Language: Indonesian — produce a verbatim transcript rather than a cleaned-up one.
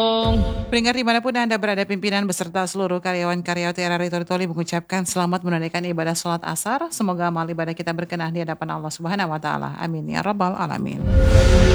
Pendengar dimanapun Anda berada, pimpinan beserta seluruh karyawan-karyawati R R I Tori mengucapkan selamat menunaikan ibadah sholat asar. Semoga amal ibadah kita berkenan di hadapan Allah Subhanahu wa Ta'ala. Amin ya Rabbal 'Alamin.